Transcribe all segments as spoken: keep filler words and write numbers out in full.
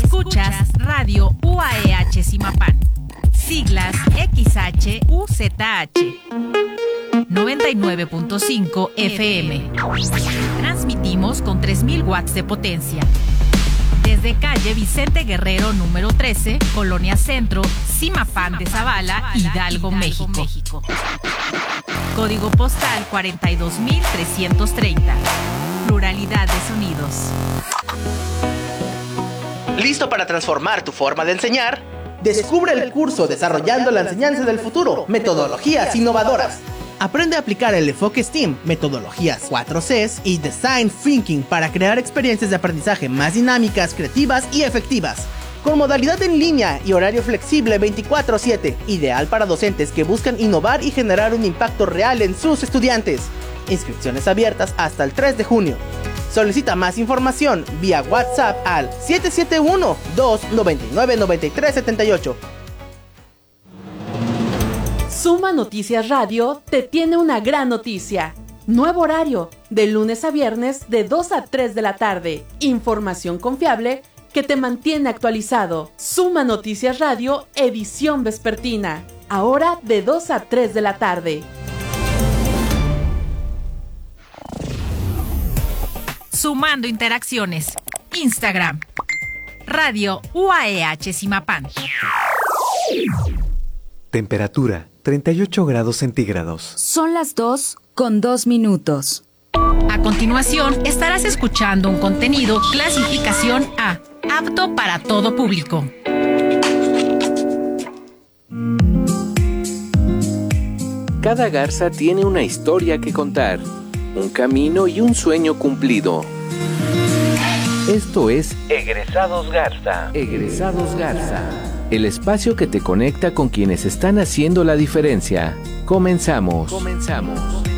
Escuchas Radio U A E H Zimapán. Siglas X H U Z H. noventa y nueve punto cinco F M. Transmitimos con tres mil watts de potencia. Desde calle Vicente Guerrero número trece, Colonia Centro, Zimapán de Zavala, Hidalgo, México. Código postal cuarenta y dos mil trescientos treinta. Pluralidad de sonidos. ¿Listo para transformar tu forma de enseñar? Descubre el curso Desarrollando la Enseñanza del Futuro, Metodologías Innovadoras. Aprende a aplicar el enfoque STEAM, metodologías cuatro Cs y Design Thinking para crear experiencias de aprendizaje más dinámicas, creativas y efectivas. Con modalidad en línea y horario flexible veinticuatro siete, ideal para docentes que buscan innovar y generar un impacto real en sus estudiantes. Inscripciones abiertas hasta el tres de junio. Solicita más información vía WhatsApp al siete siete uno, dos nueve nueve, nueve tres siete ocho. Suma Noticias Radio te tiene una gran noticia. Nuevo horario, de lunes a viernes de dos a tres de la tarde. Información confiable que te mantiene actualizado. Suma Noticias Radio, edición vespertina. Ahora de dos a tres de la tarde. Sumando interacciones. Instagram. Radio U A E H Zimapán. Temperatura treinta y ocho grados centígrados. Son las dos con dos minutos. A continuación, estarás escuchando un contenido clasificación A, apto para todo público. Cada garza tiene una historia que contar, un camino y un sueño cumplido. Esto es Egresados Garza. Egresados Garza. El espacio que te conecta con quienes están haciendo la diferencia. Comenzamos. Comenzamos.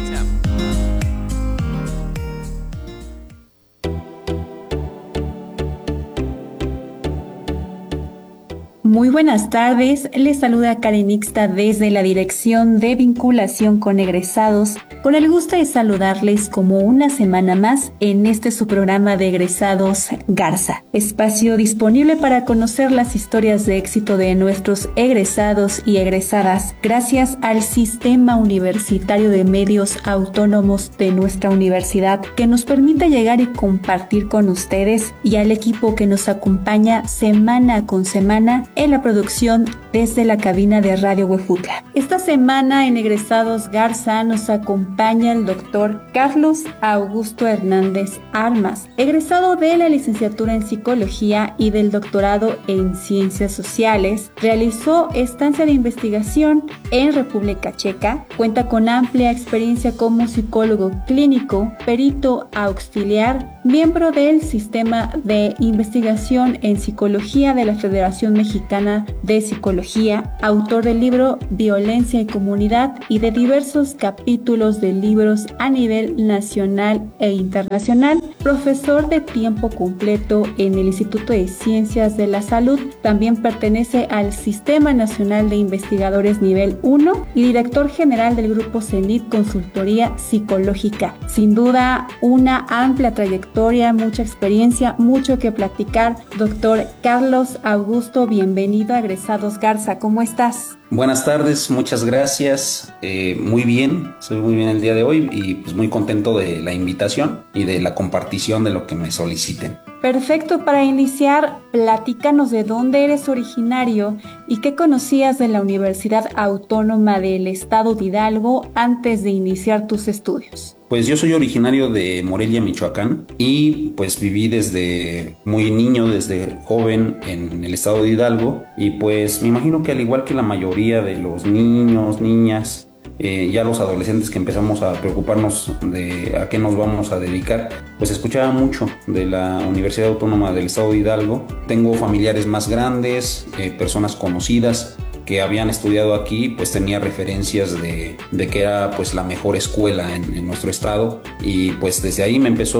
Muy buenas tardes, les saluda Karen Ixta desde la Dirección de Vinculación con Egresados, con el gusto de saludarles como una semana más en este su programa de Egresados Garza, espacio disponible para conocer las historias de éxito de nuestros egresados y egresadas, gracias al Sistema Universitario de Medios Autónomos de nuestra universidad, que nos permite llegar y compartir con ustedes, y al equipo que nos acompaña semana con semana en la producción desde la cabina de Radio Huejutla. Esta semana en Egresados Garza nos acompaña el doctor Carlos Augusto Hernández Armas, egresado de la licenciatura en Psicología y del doctorado en Ciencias Sociales. Realizó estancia de investigación en República Checa, cuenta con amplia experiencia como psicólogo clínico, perito auxiliar, miembro del Sistema de Investigación en Psicología de la Federación Mexicana de Psicología, autor del libro Violencia y Comunidad y de diversos capítulos de libros a nivel nacional e internacional, profesor de tiempo completo en el Instituto de Ciencias de la Salud, también pertenece al Sistema Nacional de Investigadores Nivel uno y director general del Grupo CENIT Consultoría Psicológica. Sin duda, una amplia trayectoria, mucha experiencia, mucho que platicar. Doctor Carlos Augusto, bienvenido a Egresados Garza, ¿cómo estás? Buenas tardes, muchas gracias, eh, muy bien, estoy muy bien el día de hoy y pues muy contento de la invitación y de la compartición de lo que me soliciten. Perfecto, para iniciar, platícanos de dónde eres originario y qué conocías de la Universidad Autónoma del Estado de Hidalgo antes de iniciar tus estudios. Pues yo soy originario de Morelia, Michoacán, y pues viví desde muy niño, desde joven en el estado de Hidalgo, y pues me imagino que al igual que la mayoría de los niños, niñas, eh, ya los adolescentes que empezamos a preocuparnos de a qué nos vamos a dedicar, pues escuchaba mucho de la Universidad Autónoma del Estado de Hidalgo. Tengo familiares más grandes, eh, personas conocidas que habían estudiado aquí, pues tenía referencias de, de que era pues la mejor escuela en, en nuestro estado, y pues desde ahí me empezó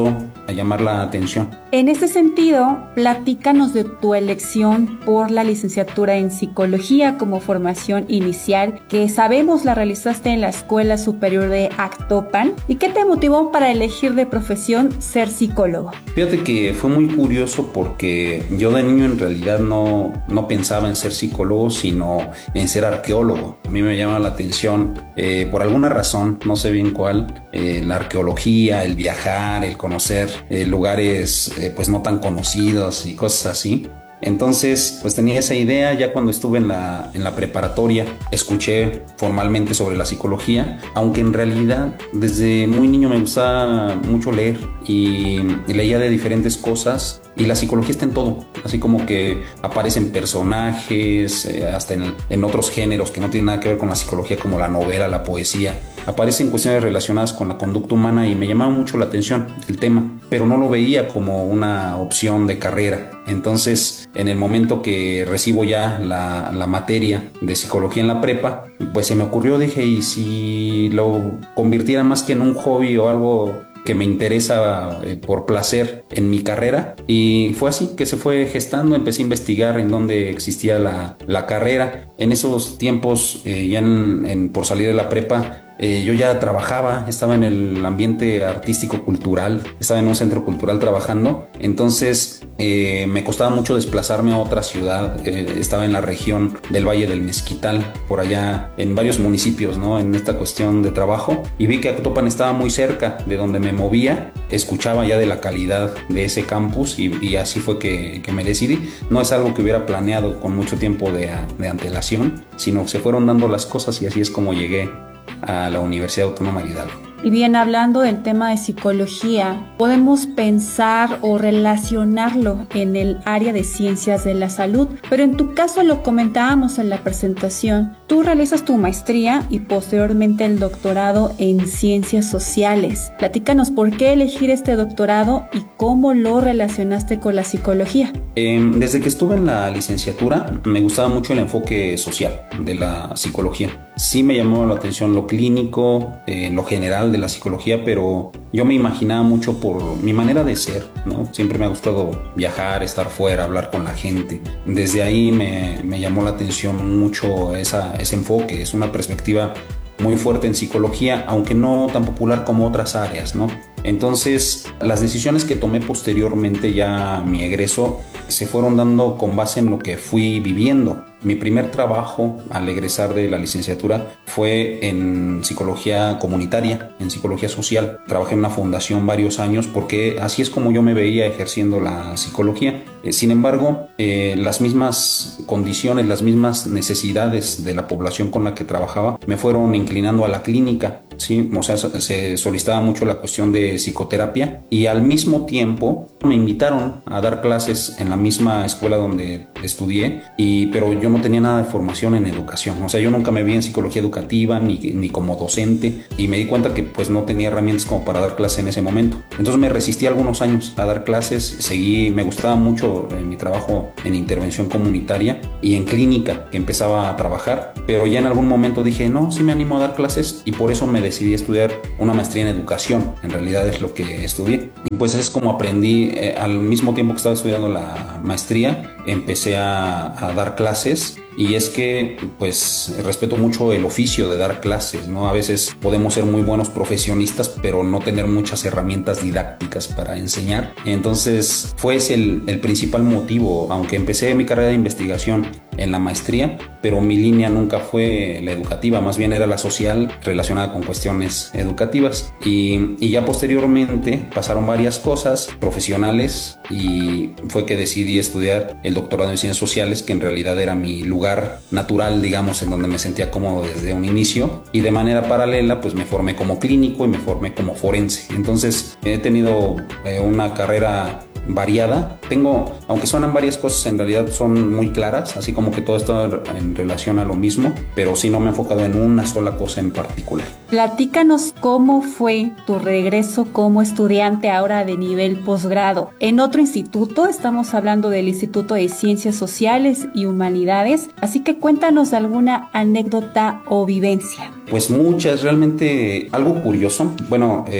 a llamar la atención. En ese sentido, platícanos de tu elección por la licenciatura en psicología como formación inicial, que sabemos la realizaste en la Escuela Superior de Actopan, y qué te motivó para elegir de profesión ser psicólogo. Fíjate que fue muy curioso porque yo de niño en realidad no, no pensaba en ser psicólogo, sino en ser arqueólogo. A mí me llama la atención, eh, por alguna razón, no sé bien cuál, eh, la arqueología, el viajar, el conocer eh, lugares eh, pues no tan conocidos y cosas así. Entonces, pues tenía esa idea. Ya cuando estuve en la, en la preparatoria, escuché formalmente sobre la psicología, aunque en realidad desde muy niño me gustaba mucho leer y, y leía de diferentes cosas, y la psicología está en todo, así como que aparecen personajes, eh, hasta en, en otros géneros que no tienen nada que ver con la psicología, como la novela, la poesía. Aparecen cuestiones relacionadas con la conducta humana y me llamaba mucho la atención el tema, pero no lo veía como una opción de carrera. Entonces, en el momento que recibo ya la, la materia de psicología en la prepa, pues se me ocurrió, dije, ¿y si lo convirtiera más que en un hobby o algo que me interesa eh, por placer en mi carrera? Y fue así que se fue gestando. Empecé a investigar en dónde existía la, la carrera. En esos tiempos, eh, ya en, en, por salir de la prepa, Eh, yo ya trabajaba, estaba en el ambiente artístico-cultural, estaba en un centro cultural trabajando, entonces eh, me costaba mucho desplazarme a otra ciudad. Eh, estaba en la región del Valle del Mezquital, por allá en varios municipios, ¿no? En esta cuestión de trabajo, y vi que Actopan estaba muy cerca de donde me movía. Escuchaba ya de la calidad de ese campus y, y así fue que, que me decidí. No es algo que hubiera planeado con mucho tiempo de, de antelación, sino que se fueron dando las cosas y así es como llegué a la Universidad Autónoma de Hidalgo. Y bien, hablando del tema de psicología, podemos pensar o relacionarlo en el área de ciencias de la salud, pero en tu caso, lo comentábamos en la presentación, tú realizas tu maestría y posteriormente el doctorado en ciencias sociales. Platícanos por qué elegir este doctorado y cómo lo relacionaste con la psicología. Eh, desde que estuve en la licenciatura me gustaba mucho el enfoque social de la psicología. Sí me llamó la atención lo clínico, eh, lo general de la psicología, pero yo me imaginaba mucho por mi manera de ser, ¿no? Siempre me ha gustado viajar, estar fuera, hablar con la gente. Desde ahí me, me llamó la atención mucho esa, ese enfoque. Es una perspectiva muy fuerte en psicología, aunque no tan popular como otras áreas, ¿no? Entonces, las decisiones que tomé posteriormente ya a mi egreso se fueron dando con base en lo que fui viviendo. Mi primer trabajo al egresar de la licenciatura fue en psicología comunitaria, en psicología social. Trabajé en una fundación varios años porque así es como yo me veía ejerciendo la psicología. Eh, sin embargo, eh, las mismas condiciones, las mismas necesidades de la población con la que trabajaba me fueron inclinando a la clínica, ¿sí? O sea, se solicitaba mucho la cuestión de psicoterapia y al mismo tiempo me invitaron a dar clases en la misma escuela donde estudié, y, pero yo no tenía nada de formación en educación. O sea, yo nunca me vi en psicología educativa ni, ni como docente, y me di cuenta que pues no tenía herramientas como para dar clases en ese momento. Entonces me resistí algunos años a dar clases. Seguí, me gustaba mucho en mi trabajo en intervención comunitaria y en clínica que empezaba a trabajar, pero ya en algún momento dije, no, sí me animo a dar clases, y por eso me decidí estudiar una maestría en educación. En realidad es lo que estudié, y pues es como aprendí. Eh, al mismo tiempo que estaba estudiando la maestría, empecé a, a dar clases. Y es que pues respeto mucho el oficio de dar clases, ¿no? A veces podemos ser muy buenos profesionistas, pero no tener muchas herramientas didácticas para enseñar. Entonces fue ese el, el principal motivo, aunque empecé mi carrera de investigación en la maestría, pero mi línea nunca fue la educativa, más bien era la social relacionada con cuestiones educativas. Y, y ya posteriormente pasaron varias cosas profesionales y fue que decidí estudiar el doctorado en ciencias sociales, que en realidad era mi lugar natural, digamos, en donde me sentía cómodo desde un inicio, y de manera paralela pues me formé como clínico y me formé como forense. Entonces he tenido eh, una carrera variada. Tengo, aunque suenan varias cosas, en realidad son muy claras, así como que todo está en relación a lo mismo, pero sí no me he enfocado en una sola cosa en particular. Platícanos cómo fue tu regreso como estudiante ahora de nivel posgrado. En otro instituto, estamos hablando del Instituto de Ciencias Sociales y Humanidades, así que cuéntanos alguna anécdota o vivencia. Pues muchas, realmente algo curioso. Bueno, eh,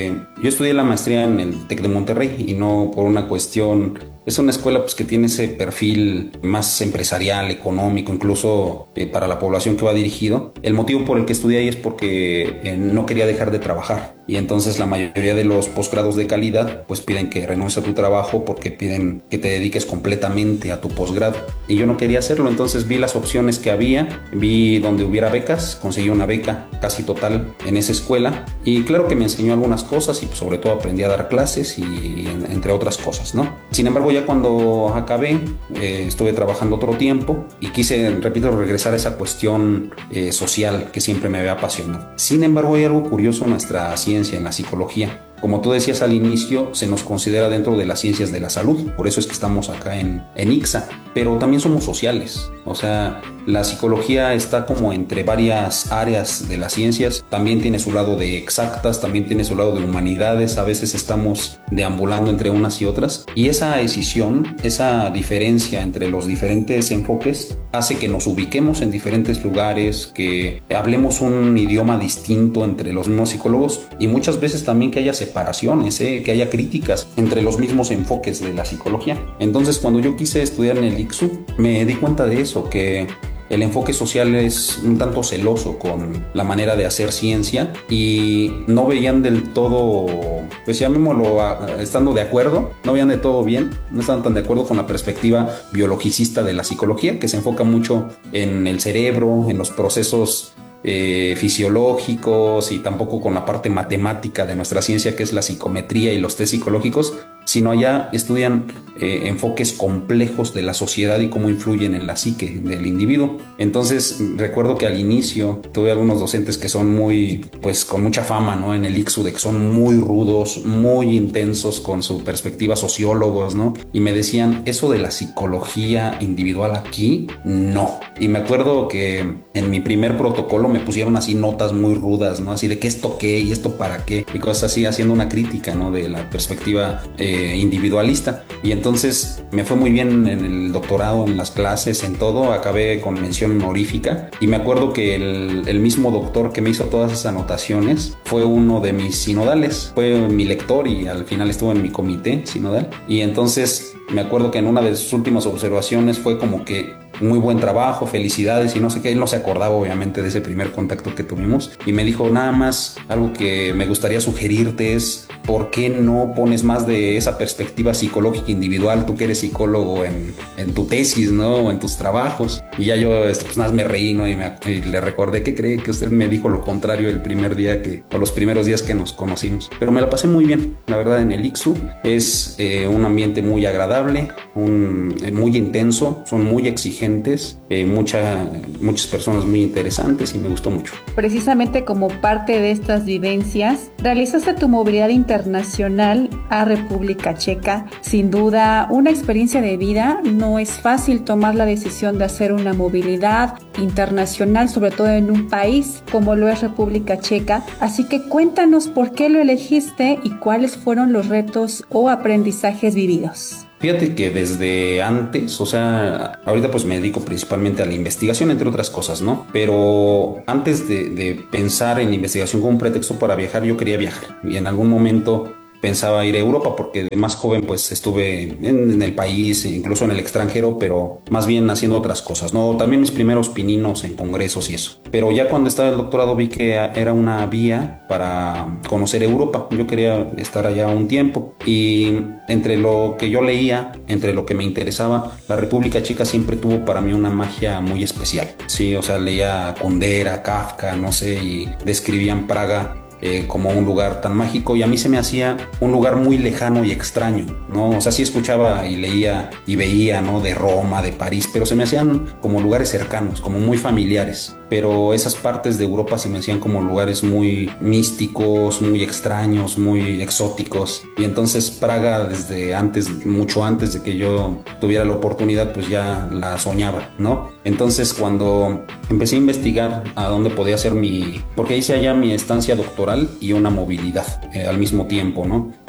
Yo estudié la maestría en el TEC de Monterrey y no por una cuestión... Es una escuela pues, que tiene ese perfil más empresarial, económico, incluso eh, para la población que va dirigido. El motivo por el que estudié ahí es porque eh, no quería dejar de trabajar. Y entonces la mayoría de los posgrados de calidad pues piden que renuncies a tu trabajo porque piden que te dediques completamente a tu posgrado. Y yo no quería hacerlo, entonces vi las opciones que había, vi donde hubiera becas, conseguí una beca casi total en esa escuela. Y claro que me enseñó algunas cosas y pues, sobre todo aprendí a dar clases y entre otras cosas, ¿no? Sin embargo, ya cuando acabé, eh, estuve trabajando otro tiempo y quise, repito, regresar a esa cuestión eh, social que siempre me había apasionado. Sin embargo, hay algo curioso en nuestra ciencia, en la psicología. Como tú decías al inicio, se nos considera dentro de las ciencias de la salud, por eso es que estamos acá en, en Ixta, pero también somos sociales, o sea, la psicología está como entre varias áreas de las ciencias, también tiene su lado de exactas, también tiene su lado de humanidades, a veces estamos deambulando entre unas y otras, y esa decisión, esa diferencia entre los diferentes enfoques hace que nos ubiquemos en diferentes lugares, que hablemos un idioma distinto entre los mismos psicólogos y muchas veces también que haya separaciones, ¿eh? que haya críticas entre los mismos enfoques de la psicología. Entonces, cuando yo quise estudiar en el I C S U, me di cuenta de eso, que el enfoque social es un tanto celoso con la manera de hacer ciencia y no veían del todo, pues llamémoslo, estando de acuerdo, no veían de todo bien, no estaban tan de acuerdo con la perspectiva biologicista de la psicología, que se enfoca mucho en el cerebro, en los procesos Eh, fisiológicos y tampoco con la parte matemática de nuestra ciencia, que es la psicometría y los test psicológicos, sino allá estudian eh, enfoques complejos de la sociedad y cómo influyen en la psique del individuo. Entonces recuerdo que al inicio tuve algunos docentes que son muy, pues con mucha fama, ¿no? En el I C S U, de que son muy rudos, muy intensos con su perspectiva, sociólogos, ¿no? Y me decían, eso de la psicología individual aquí, no. Y me acuerdo que en mi primer protocolo me pusieron así notas muy rudas, ¿no? Así de qué esto qué y esto para qué y cosas así, haciendo una crítica, ¿no? De la perspectiva eh, individualista. Y entonces me fue muy bien en el doctorado, en las clases, en todo. Acabé con mención honorífica y me acuerdo que el, el mismo doctor que me hizo todas esas anotaciones fue uno de mis sinodales, fue mi lector y al final estuvo en mi comité sinodal. Y entonces me acuerdo que en una de sus últimas observaciones fue como que muy buen trabajo, felicidades y no sé qué. Él no se acordaba obviamente de ese primer contacto que tuvimos y me dijo, nada más algo que me gustaría sugerirte es ¿por qué no pones más de esa perspectiva psicológica individual? Tú que eres psicólogo en, en tu tesis, ¿no? O en tus trabajos. Y ya yo pues nada más me reí, ¿no? Y, me, y le recordé que cree que usted me dijo lo contrario el primer día que, o los primeros días que nos conocimos. Pero me la pasé muy bien, la verdad, en el I C S U. Es eh, un ambiente muy agradable, un, eh, muy intenso, son muy exigentes, eh, mucha, muchas personas muy interesantes y me gustó mucho. Precisamente como parte de estas vivencias, realizaste tu movilidad internacional a República Checa. Sin duda, una experiencia de vida. No es fácil tomar la decisión de hacer una movilidad internacional, sobre todo en un país como lo es República Checa. Así que cuéntanos por qué lo elegiste y cuáles fueron los retos o aprendizajes vividos. Fíjate que desde antes, o sea, ahorita pues me dedico principalmente a la investigación, entre otras cosas, ¿no? Pero antes de, de pensar en la investigación como un pretexto para viajar, yo quería viajar. Y en algún momento pensaba ir a Europa porque de más joven pues estuve en, en el país, incluso en el extranjero, pero más bien haciendo otras cosas, ¿no? También mis primeros pininos en congresos y eso. Pero ya cuando estaba el doctorado vi que era una vía para conocer Europa. Yo quería estar allá un tiempo y entre lo que yo leía, entre lo que me interesaba, la República Checa siempre tuvo para mí una magia muy especial. Sí, o sea, leía Kundera, Kafka, no sé, y describían Praga Eh, como un lugar tan mágico y a mí se me hacía un lugar muy lejano y extraño, ¿no? O sea, sí escuchaba y leía y veía, ¿no? De Roma, de París, pero se me hacían como lugares cercanos, como muy familiares. Pero esas partes de Europa se me hacían como lugares muy místicos, muy extraños, muy exóticos. Y entonces Praga desde antes, mucho antes de que yo tuviera la oportunidad, pues ya la soñaba, ¿no? Entonces cuando empecé a investigar a dónde podía hacer mi... porque hice allá mi estancia doctoral y una movilidad eh, al mismo tiempo, ¿no?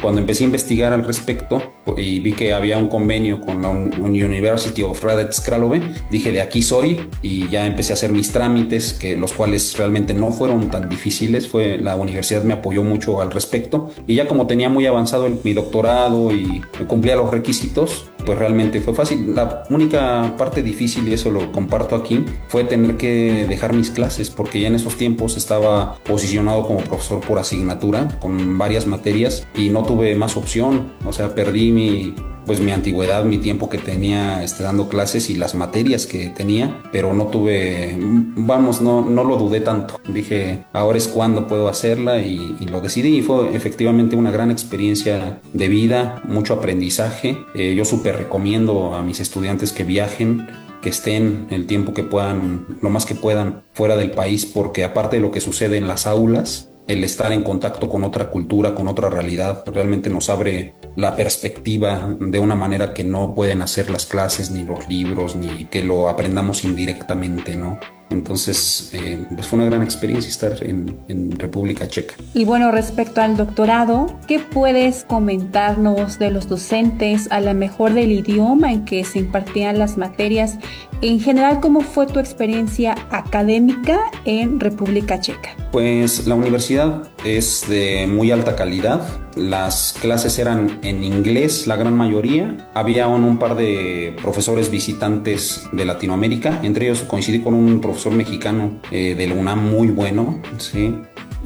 Cuando empecé a investigar al respecto y vi que había un convenio con la University of Hradec Králové, dije de aquí soy, y ya empecé a hacer mis trámites, que los cuales realmente no fueron tan difíciles. Fue, la universidad me apoyó mucho al respecto, y ya como tenía muy avanzado en mi doctorado y cumplía los requisitos, pues realmente fue fácil. La única parte difícil, y eso lo comparto aquí, fue tener que dejar mis clases, porque ya en esos tiempos estaba posicionado como profesor por asignatura con varias materias y no tuve más opción. O sea, perdí mi pues mi antigüedad, mi tiempo que tenía este, dando clases y las materias que tenía, pero no tuve, vamos, no, no lo dudé tanto. Dije, ahora es cuando puedo hacerla, y, y lo decidí, y fue efectivamente una gran experiencia de vida, mucho aprendizaje. Eh, yo súper recomiendo a mis estudiantes que viajen, que estén el tiempo que puedan, lo más que puedan, fuera del país, porque aparte de lo que sucede en las aulas, el estar en contacto con otra cultura, con otra realidad, realmente nos abre la perspectiva de una manera que no pueden hacer las clases, ni los libros, ni que lo aprendamos indirectamente, ¿no? Entonces, eh, pues fue una gran experiencia estar en, en República Checa. Y bueno, respecto al doctorado, ¿qué puedes comentarnos de los docentes, a lo mejor del idioma en que se impartían las materias? En general, ¿cómo fue tu experiencia académica en República Checa? Pues la universidad es de muy alta calidad. Las clases eran en inglés, la gran mayoría. Había un, un par de profesores visitantes de Latinoamérica. Entre ellos coincidí con un profesor mexicano eh, de la UNAM muy bueno, ¿sí?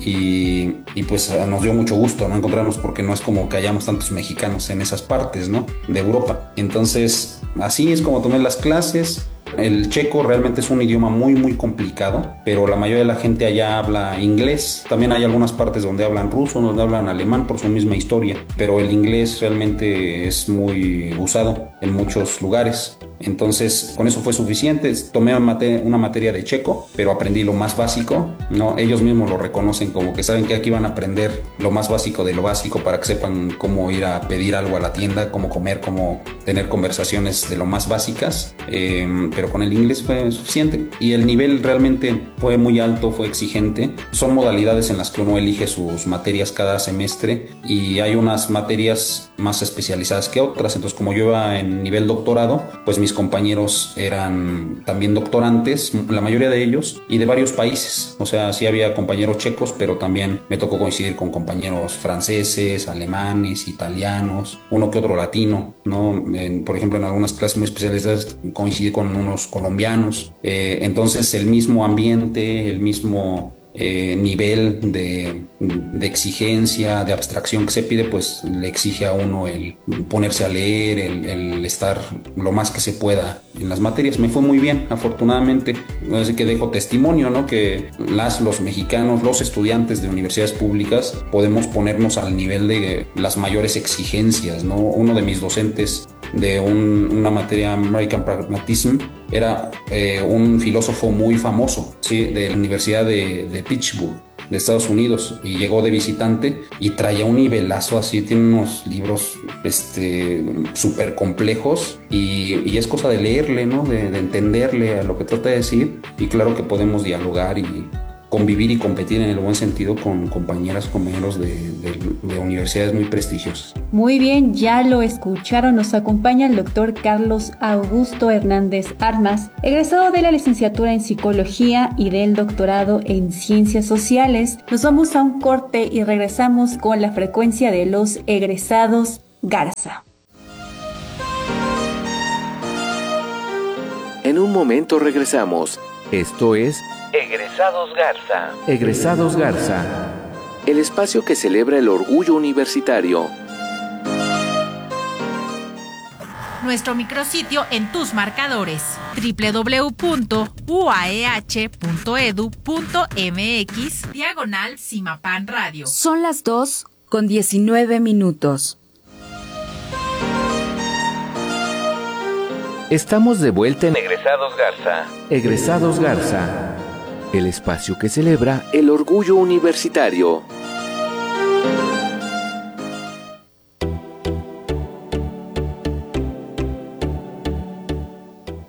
Y, y pues nos dio mucho gusto no encontrarnos, porque no es como que hayamos tantos mexicanos en esas partes, ¿no?, de Europa. Entonces, así es como tomé las clases. El checo realmente es un idioma muy muy complicado, pero la mayoría de la gente allá habla inglés. También hay algunas partes donde hablan ruso, donde hablan alemán por su misma historia, pero el inglés realmente es muy usado en muchos lugares. Entonces, con eso fue suficiente. Tomé una materia de checo, pero aprendí lo más básico, ¿no? Ellos mismos lo reconocen como que saben que aquí van a aprender lo más básico de lo básico, para que sepan cómo ir a pedir algo a la tienda, cómo comer, cómo tener conversaciones de lo más básicas. Eh, pero con el inglés fue suficiente, y el nivel realmente fue muy alto, fue exigente. Son modalidades en las que uno elige sus materias cada semestre, y hay unas materias más especializadas que otras. Entonces, como yo iba en nivel doctorado, pues mis compañeros eran también doctorantes, la mayoría de ellos, y de varios países. O sea, sí había compañeros checos, pero también me tocó coincidir con compañeros franceses, alemanes, italianos, uno que otro latino, ¿no? En, por ejemplo, en algunas clases muy especializadas coincidí con unos colombianos. Eh, entonces, el mismo ambiente, el mismo eh, nivel de, de exigencia, de abstracción que se pide, pues le exige a uno el ponerse a leer, el, el estar lo más que se pueda en las materias. Me fue muy bien, afortunadamente. Así que dejo testimonio, ¿no?, que las, los mexicanos, los estudiantes de universidades públicas, podemos ponernos al nivel de las mayores exigencias, ¿no? Uno de mis docentes de un, una materia American Pragmatism era eh, un filósofo muy famoso, ¿sí?, de la Universidad de, de Pittsburgh, de Estados Unidos, y llegó de visitante y traía un nivelazo así. Tiene unos libros este súper complejos, y, y es cosa de leerle, ¿no?, de, de entenderle a lo que trata de decir, y claro que podemos dialogar y convivir y competir en el buen sentido con compañeras, compañeros de, de, de universidades muy prestigiosas. Muy bien, ya lo escucharon. Nos acompaña el doctor Carlos Augusto Hernández Armas, egresado de la licenciatura en Psicología y del doctorado en Ciencias Sociales. Nos vamos a un corte y regresamos con la frecuencia de los egresados Garza. En un momento regresamos. Esto es Egresados Garza. Egresados Garza. El espacio que celebra el orgullo universitario. Nuestro micrositio en tus marcadores: doble u doble u doble u punto u a e hache punto e d u punto m x diagonal Cimapan Radio. Son las dos con diecinueve minutos. Estamos de vuelta en Egresados Garza. Egresados Garza. El espacio que celebra el orgullo universitario.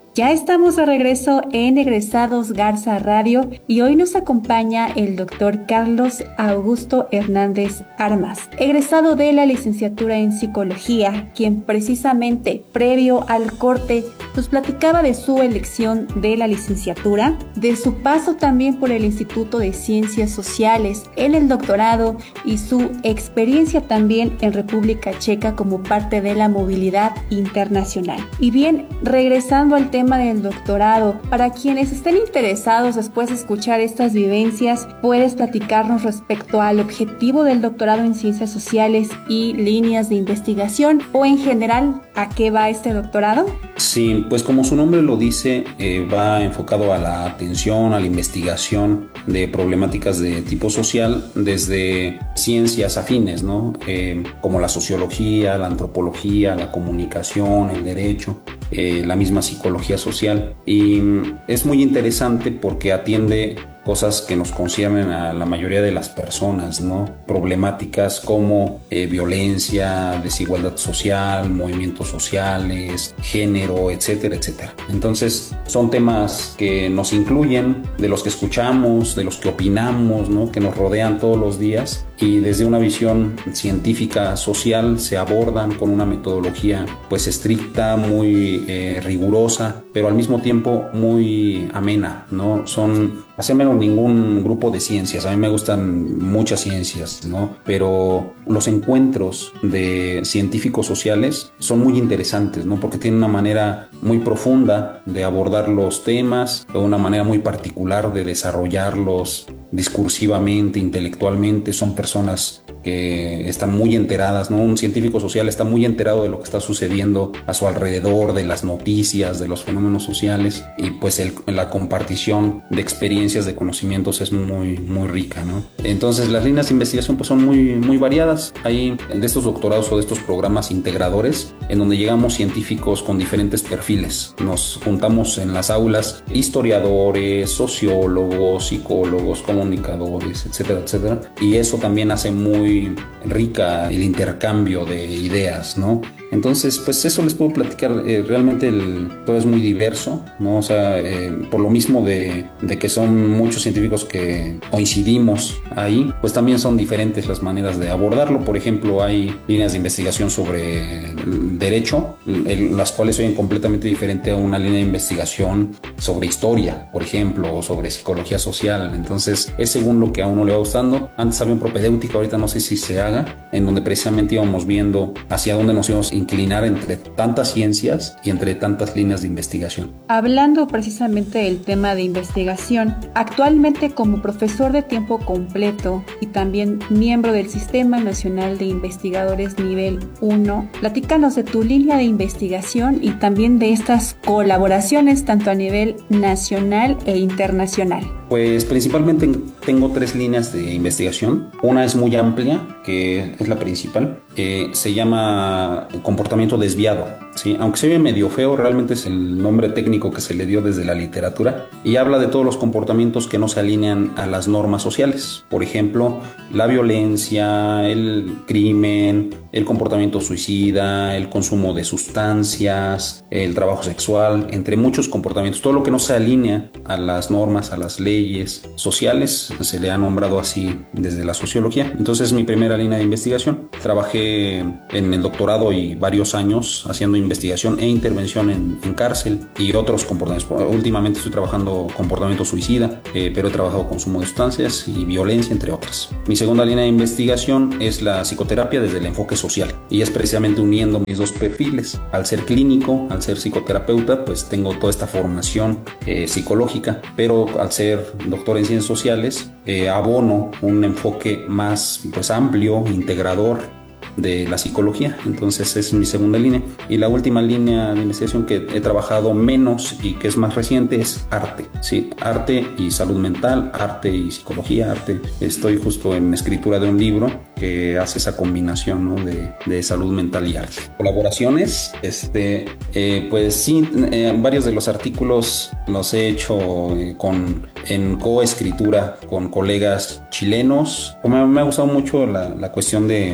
Ya estamos de regreso en Egresados Garza Radio y hoy nos acompaña el doctor Carlos Augusto Hernández Armas, egresado de la licenciatura en Psicología, quien precisamente previo al corte nos platicaba de su elección de la licenciatura, de su paso también por el Instituto de Ciencias Sociales en el doctorado y su experiencia también en República Checa como parte de la movilidad internacional. Y bien, regresando al tema del doctorado, para quienes estén interesados después de escuchar estas vivencias, puedes platicarnos respecto al objetivo del doctorado en Ciencias Sociales y líneas de investigación, o en general, ¿a qué va este doctorado? Sí, pues como su nombre lo dice, eh, va enfocado a la atención, a la investigación de problemáticas de tipo social desde ciencias afines, ¿no? Eh, como la sociología, la antropología, la comunicación, el derecho, eh, la misma psicología social. Y es muy interesante porque atiende cosas que nos conciernen a la mayoría de las personas, ¿no? Problemáticas como eh, violencia, desigualdad social, movimientos sociales, género, etcétera, etcétera. Entonces, son temas que nos incluyen, de los que escuchamos, de los que opinamos, ¿no? Que nos rodean todos los días, y desde una visión científica social se abordan con una metodología pues estricta, muy eh, rigurosa, pero al mismo tiempo muy amena, ¿no? Son, hace menos ningún grupo de ciencias, a mí me gustan muchas ciencias, ¿no? Pero los encuentros de científicos sociales son muy interesantes, ¿no? Porque tienen una manera muy profunda de abordar los temas, de una manera muy particular de desarrollarlos discursivamente, intelectualmente. Son personas que están muy enteradas, ¿no? Un científico social está muy enterado de lo que está sucediendo a su alrededor, de las noticias, de los fenómenos sociales, y pues el, la compartición de experiencias, de conocimientos es muy, muy rica, ¿no? Entonces las líneas de investigación pues son muy, muy variadas. Hay de estos doctorados o de estos programas integradores en donde llegamos científicos con diferentes perfiles. Nos juntamos en las aulas historiadores, sociólogos, psicólogos, comunicadores, etcétera, etcétera, y eso también hace muy rica el intercambio de ideas, ¿no? Entonces, pues eso les puedo platicar. Eh, realmente el, todo es muy diverso, ¿no? O sea, eh, por lo mismo de, de que son muchos científicos que coincidimos ahí, pues también son diferentes las maneras de abordarlo. Por ejemplo, hay líneas de investigación sobre derecho, el, las cuales son completamente diferentes a una línea de investigación sobre historia, por ejemplo, o sobre psicología social. Entonces, es según lo que a uno le va gustando. Antes había un propedéutico, ahorita no sé si se haga, en donde precisamente íbamos viendo hacia dónde nos íbamos a inclinar entre tantas ciencias y entre tantas líneas de investigación. Hablando precisamente del tema de investigación, actualmente como profesor de tiempo completo y también miembro del Sistema Nacional de Investigadores Nivel uno, platícanos de tu línea de investigación y también de estas colaboraciones tanto a nivel nacional e internacional. Pues principalmente tengo tres líneas de investigación. Una es muy amplia, que es la principal, eh, se llama comportamiento desviado, ¿sí? Aunque se ve medio feo, realmente es el nombre técnico que se le dio desde la literatura, y habla de todos los comportamientos que no se alinean a las normas sociales. Por ejemplo, la violencia, el crimen, el comportamiento suicida, el consumo de sustancias, el trabajo sexual, entre muchos comportamientos. Todo lo que no se alinea a las normas, a las leyes sociales, se le ha nombrado así desde la sociología. Entonces es mi primera línea de investigación. Trabajé en el doctorado y varios años haciendo investigación e intervención en, en cárcel y otros comportamientos. Últimamente estoy trabajando comportamiento suicida, eh, pero he trabajado consumo de sustancias y violencia, entre otras. Mi segunda línea de investigación es la psicoterapia desde el enfoque social, y es precisamente uniendo mis dos perfiles. Al ser clínico, al ser psicoterapeuta, pues tengo toda esta formación eh, psicológica, pero al ser doctor en ciencias sociales, eh, abono un enfoque más pues amplio, integrador de la psicología. Entonces es mi segunda línea. Y la última línea de investigación que he trabajado menos y que es más reciente es arte, sí, arte y salud mental, arte y psicología, arte. Estoy justo en escritura de un libro que hace esa combinación, ¿no? de, de salud mental y arte. Colaboraciones, este, eh, pues sí, eh, varios de los artículos los he hecho eh, con, en coescritura con colegas chilenos. Me, me ha gustado mucho la, la cuestión de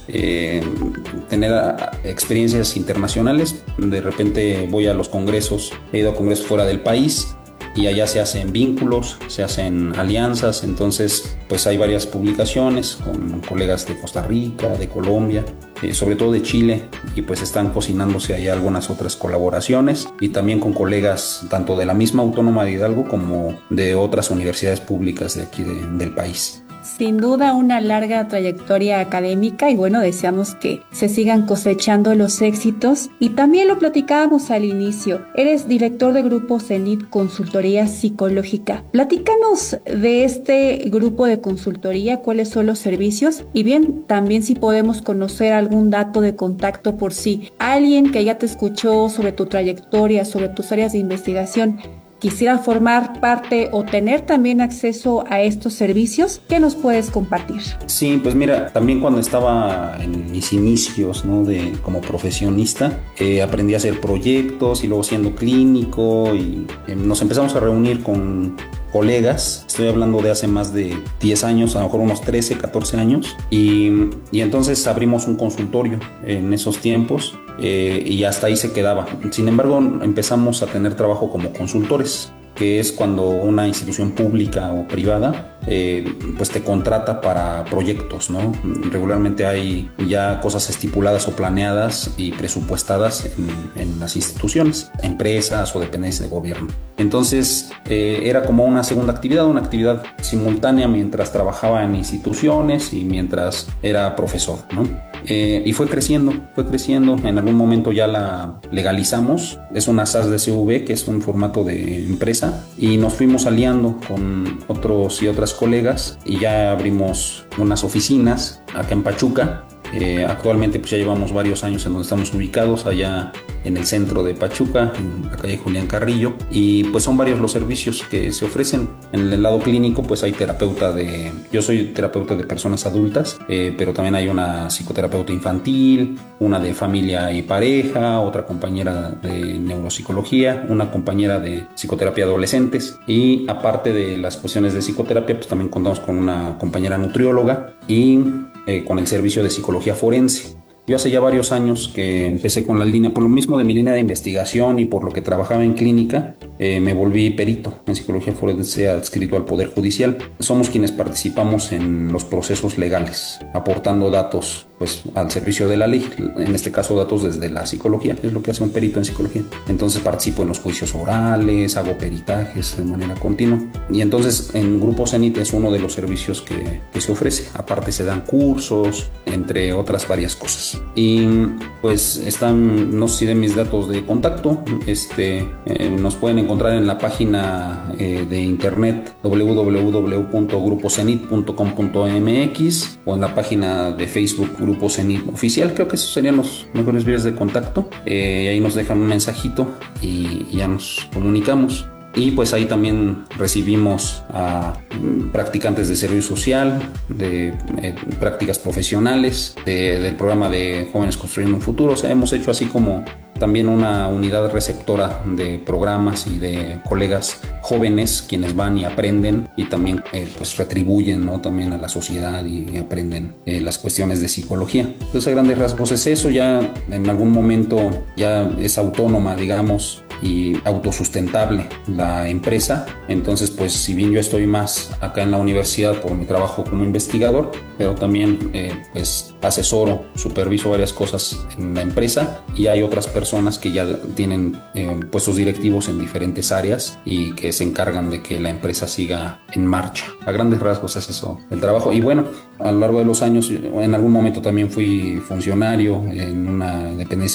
eh, tener a, experiencias internacionales. De repente voy a los congresos, he ido a congresos fuera del país y allá se hacen vínculos, se hacen alianzas. Entonces pues hay varias publicaciones con colegas de Costa Rica, de Colombia, eh, sobre todo de Chile, y pues están cocinándose ahí algunas otras colaboraciones, y también con colegas tanto de la misma Autónoma de Hidalgo como de otras universidades públicas de aquí de, del país. Sin duda una larga trayectoria académica y bueno, deseamos que se sigan cosechando los éxitos. Y también lo platicábamos al inicio, eres director de Grupo Zenit Consultoría Psicológica. Platícanos de este grupo de consultoría, cuáles son los servicios y bien, también si podemos conocer algún dato de contacto por si alguien que ya te escuchó sobre tu trayectoria, sobre tus áreas de investigación, quisiera formar parte o tener también acceso a estos servicios, ¿qué nos puedes compartir? Sí, pues mira, también cuando estaba en mis inicios, ¿no? de, como profesionista, eh, aprendí a hacer proyectos y luego siendo clínico, y eh, nos empezamos a reunir con colegas, estoy hablando de hace más de diez años, a lo mejor unos trece, catorce años, y, y entonces abrimos un consultorio en esos tiempos, eh, y hasta ahí se quedaba. Sin embargo, empezamos a tener trabajo como consultores, que es cuando una institución pública o privada eh, pues te contrata para proyectos, ¿no? Regularmente hay ya cosas estipuladas o planeadas y presupuestadas en, en las instituciones, empresas o dependencias de gobierno. Entonces eh, era como una segunda actividad, una actividad simultánea mientras trabajaba en instituciones y mientras era profesor, ¿no? Eh, y fue creciendo, fue creciendo. En algún momento ya la legalizamos. Es una S A S de C V, que es un formato de empresa, y nos fuimos aliando con otros y otras colegas y ya abrimos unas oficinas acá en Pachuca. Eh, actualmente pues ya llevamos varios años en donde estamos ubicados, allá en el centro de Pachuca, en la calle Julián Carrillo, y pues son varios los servicios que se ofrecen. En el lado clínico pues hay terapeuta de, yo soy terapeuta de personas adultas, eh, pero también hay una psicoterapeuta infantil, una de familia y pareja, otra compañera de neuropsicología, una compañera de psicoterapia adolescentes, y aparte de las cuestiones de psicoterapia pues también contamos con una compañera nutrióloga y eh, con el servicio de psicología forense. Yo hace ya varios años que empecé con la línea, por lo mismo de mi línea de investigación y por lo que trabajaba en clínica, eh, me volví perito en psicología forense adscrito al Poder Judicial. Somos quienes participamos en los procesos legales, aportando datos pues al servicio de la ley, en este caso datos desde la psicología, es lo que hace un perito en psicología. Entonces participo en los juicios orales, hago peritajes de manera continua, y entonces en Grupo Zenit es uno de los servicios que, que se ofrece. Aparte se dan cursos, entre otras varias cosas. Y pues están, no sé si de mis datos de contacto, este, eh, nos pueden encontrar en la página eh, de internet doble u doble u doble u punto grupo zenit punto com punto m x o en la página de Facebook Grupo Zenit Oficial. Creo que esos serían los mejores vías de contacto. Eh, ahí nos dejan un mensajito y ya nos comunicamos. Y pues ahí también recibimos a practicantes de servicio social, de eh, prácticas profesionales, de, del programa de Jóvenes Construyendo un Futuro. O sea, hemos hecho así como también una unidad receptora de programas y de colegas jóvenes quienes van y aprenden y también eh, pues retribuyen, ¿no? También a la sociedad y, y aprenden eh, las cuestiones de psicología. Entonces a grandes rasgos es eso. Ya en algún momento ya es autónoma, digamos, y autosustentable la empresa. Entonces pues si bien yo estoy más acá en la universidad por mi trabajo como investigador, pero también eh, pues asesoro, superviso varias cosas en la empresa, y hay otras personas que ya tienen eh, puestos directivos en diferentes áreas y que se encargan de que la empresa siga en marcha. A grandes rasgos es eso el trabajo. Y bueno, a lo largo de los años en algún momento también fui funcionario en una dependencia